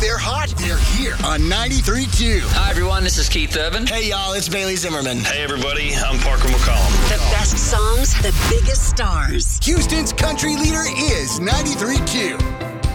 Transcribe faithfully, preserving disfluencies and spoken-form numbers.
they're hot. They're here on ninety-three point two. Hi, everyone. This is Keith Urban. Hey, y'all. It's Bailey Zimmerman. Hey, everybody. I'm Parker McCollum. The best songs, the biggest stars. Houston's country leader is ninety-three point two.